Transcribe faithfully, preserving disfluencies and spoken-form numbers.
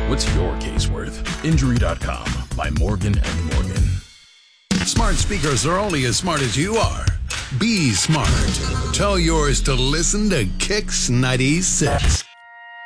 What's your case worth? Injury dot com by Morgan and Morgan. Smart speakers are only as smart as you are. Be smart. Tell yours to listen to Kicks ninety-six.